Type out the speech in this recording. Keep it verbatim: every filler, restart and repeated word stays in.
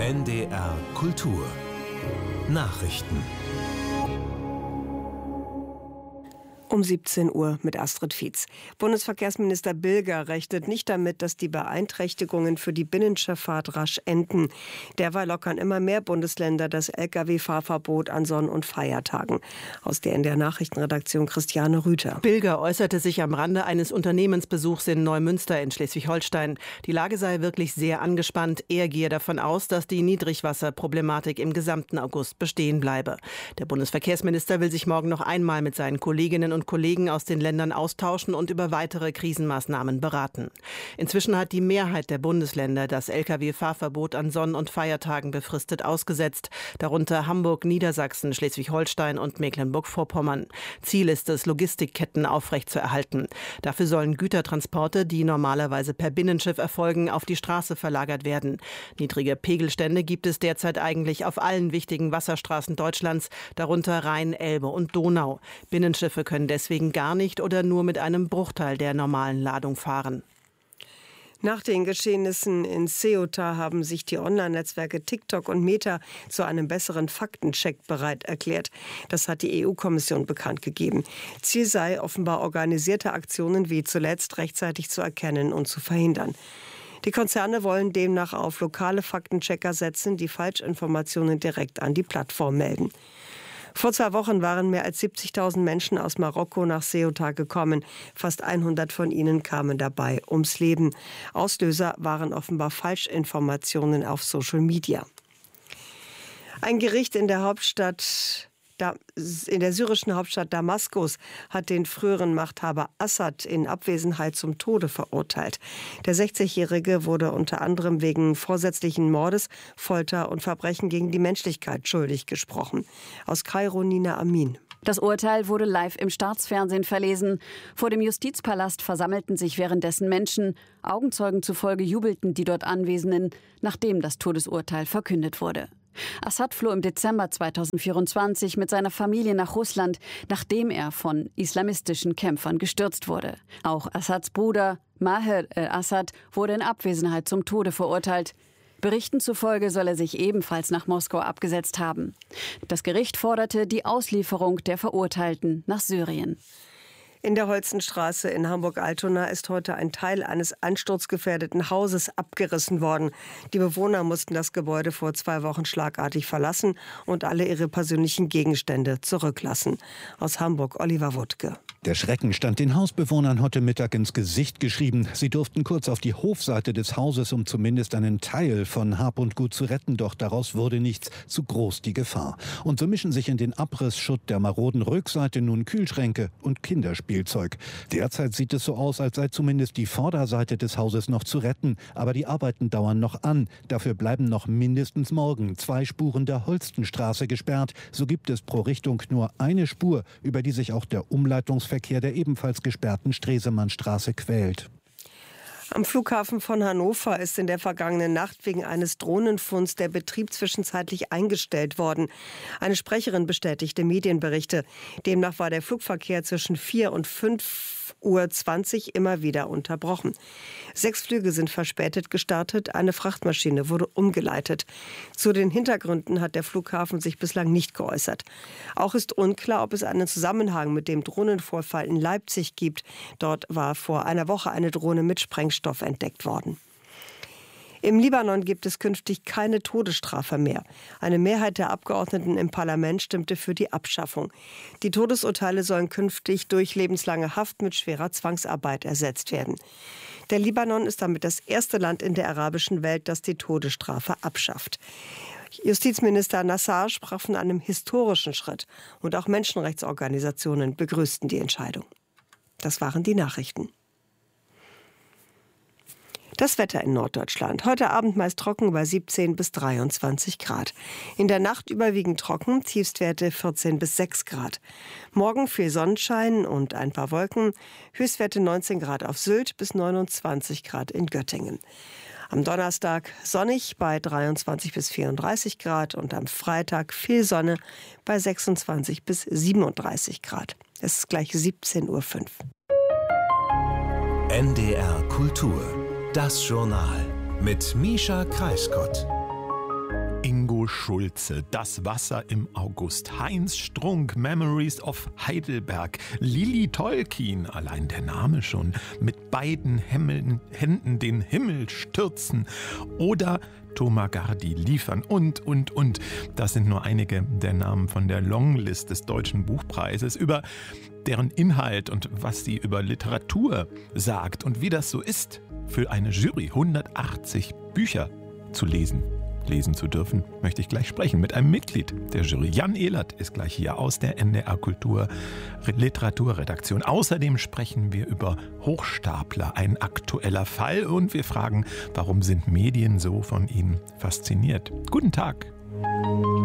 N D R Kultur Nachrichten. Um siebzehn Uhr mit Astrid Fietz. Bundesverkehrsminister Bilger rechnet nicht damit, dass die Beeinträchtigungen für die Binnenschifffahrt rasch enden. Derweil lockern immer mehr Bundesländer das L K W-Fahrverbot an Sonn- und Feiertagen. Aus der N D R Nachrichtenredaktion Christiane Rüther. Bilger äußerte sich am Rande eines Unternehmensbesuchs in Neumünster in Schleswig-Holstein. Die Lage sei wirklich sehr angespannt. Er gehe davon aus, dass die Niedrigwasserproblematik im gesamten August bestehen bleibe. Der Bundesverkehrsminister will sich morgen noch einmal mit seinen Kolleginnen und Kollegen aus den Ländern austauschen und über weitere Krisenmaßnahmen beraten. Inzwischen hat die Mehrheit der Bundesländer das L K W-Fahrverbot an Sonn- und Feiertagen befristet ausgesetzt, darunter Hamburg, Niedersachsen, Schleswig-Holstein und Mecklenburg-Vorpommern. Ziel ist es, Logistikketten aufrechtzuerhalten. Dafür sollen Gütertransporte, die normalerweise per Binnenschiff erfolgen, auf die Straße verlagert werden. Niedrige Pegelstände gibt es derzeit eigentlich auf allen wichtigen Wasserstraßen Deutschlands, darunter Rhein, Elbe und Donau. Binnenschiffe können deswegen gar nicht oder nur mit einem Bruchteil der normalen Ladung fahren. Nach den Geschehnissen in Ceuta haben sich die Online-Netzwerke TikTok und Meta zu einem besseren Faktencheck bereit erklärt. Das hat die E U-Kommission bekannt gegeben. Ziel sei offenbar, organisierte Aktionen wie zuletzt rechtzeitig zu erkennen und zu verhindern. Die Konzerne wollen demnach auf lokale Faktenchecker setzen, die Falschinformationen direkt an die Plattform melden. Vor zwei Wochen waren mehr als siebzigtausend Menschen aus Marokko nach Ceuta gekommen. Fast hundert von ihnen kamen dabei ums Leben. Auslöser waren offenbar Falschinformationen auf Social Media. Ein Gericht in der Hauptstadt In der syrischen Hauptstadt Damaskus hat den früheren Machthaber Assad in Abwesenheit zum Tode verurteilt. Der sechzigjährige wurde unter anderem wegen vorsätzlichen Mordes, Folter und Verbrechen gegen die Menschlichkeit schuldig gesprochen. Aus Kairo Nina Amin. Das Urteil wurde live im Staatsfernsehen verlesen. Vor dem Justizpalast versammelten sich währenddessen Menschen. Augenzeugen zufolge jubelten die dort Anwesenden, nachdem das Todesurteil verkündet wurde. Assad floh im Dezember zweitausendvierundzwanzig mit seiner Familie nach Russland, nachdem er von islamistischen Kämpfern gestürzt wurde. Auch Assads Bruder Maher al-Assad wurde in Abwesenheit zum Tode verurteilt. Berichten zufolge soll er sich ebenfalls nach Moskau abgesetzt haben. Das Gericht forderte die Auslieferung der Verurteilten nach Syrien. In der Holzenstraße in Hamburg-Altona ist heute ein Teil eines einsturzgefährdeten Hauses abgerissen worden. Die Bewohner mussten das Gebäude vor zwei Wochen schlagartig verlassen und alle ihre persönlichen Gegenstände zurücklassen. Aus Hamburg Oliver Wuttke. Der Schrecken stand den Hausbewohnern heute Mittag ins Gesicht geschrieben. Sie durften kurz auf die Hofseite des Hauses, um zumindest einen Teil von Hab und Gut zu retten. Doch daraus wurde nichts, zu groß die Gefahr. Und so mischen sich in den Abrissschutt der maroden Rückseite nun Kühlschränke und Kinderspielzeug. Derzeit sieht es so aus, als sei zumindest die Vorderseite des Hauses noch zu retten. Aber die Arbeiten dauern noch an. Dafür bleiben noch mindestens morgen zwei Spuren der Holstenstraße gesperrt. So gibt es pro Richtung nur eine Spur, über die sich auch der Umleitungsverkehr Verkehr der ebenfalls gesperrten Stresemannstraße quält. Am Flughafen von Hannover ist in der vergangenen Nacht wegen eines Drohnenfunds der Betrieb zwischenzeitlich eingestellt worden. Eine Sprecherin bestätigte Medienberichte. Demnach war der Flugverkehr zwischen vier und fünf Uhr zwanzig immer wieder unterbrochen. Sechs Flüge sind verspätet gestartet, eine Frachtmaschine wurde umgeleitet. Zu den Hintergründen hat der Flughafen sich bislang nicht geäußert. Auch ist unklar, ob es einen Zusammenhang mit dem Drohnenvorfall in Leipzig gibt. Dort war vor einer Woche eine Drohne mit Sprengstoff entdeckt worden. Im Libanon gibt es künftig keine Todesstrafe mehr. Eine Mehrheit der Abgeordneten im Parlament stimmte für die Abschaffung. Die Todesurteile sollen künftig durch lebenslange Haft mit schwerer Zwangsarbeit ersetzt werden. Der Libanon ist damit das erste Land in der arabischen Welt, das die Todesstrafe abschafft. Justizminister Nassar sprach von einem historischen Schritt und auch Menschenrechtsorganisationen begrüßten die Entscheidung. Das waren die Nachrichten. Das Wetter in Norddeutschland. Heute Abend meist trocken bei siebzehn bis dreiundzwanzig Grad. In der Nacht überwiegend trocken, Tiefstwerte vierzehn bis sechs Grad. Morgen viel Sonnenschein und ein paar Wolken. Höchstwerte neunzehn Grad auf Sylt bis neunundzwanzig Grad in Göttingen. Am Donnerstag sonnig bei dreiundzwanzig bis vierunddreißig Grad und am Freitag viel Sonne bei sechsundzwanzig bis siebenunddreißig Grad. Es ist gleich siebzehn Uhr fünf. N D R Kultur. Das Journal mit Mischa Kreisgott. Udo Schulze, Das Wasser im August, Heinz Strunk, Memories of Heidelberg, Lili Tolkien, allein der Name schon, mit beiden Hemmeln, Händen den Himmel stürzen, oder Tomagardi liefern und, und, und. Das sind nur einige der Namen von der Longlist des Deutschen Buchpreises, über deren Inhalt und was sie über Literatur sagt und wie das so ist, für eine Jury hundertachtzig Bücher zu lesen. Lesen zu dürfen, möchte ich gleich sprechen mit einem Mitglied der Jury. Jan Ehlert ist gleich hier aus der N D R Kultur Literaturredaktion. Außerdem sprechen wir über Hochstapler, ein aktueller Fall, und wir fragen, warum sind Medien so von ihnen fasziniert? Guten Tag.